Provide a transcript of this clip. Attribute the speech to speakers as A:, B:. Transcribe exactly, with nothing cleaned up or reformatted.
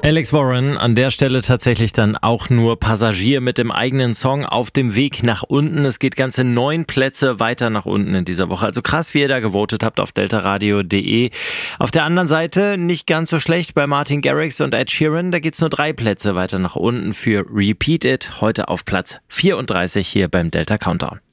A: Alex Warren an der Stelle tatsächlich dann auch nur Passagier mit dem eigenen Song auf dem Weg nach unten. Es geht ganze neun Plätze weiter nach unten in dieser Woche. Also krass, wie ihr da gewotet habt auf deltaradio punkt de. Auf der anderen Seite nicht ganz so schlecht bei Martin Garrix und Ed Sheeran. Da geht's nur drei Plätze weiter nach unten für Repeat It. Heute auf Platz vierunddreißig hier beim Delta Countdown.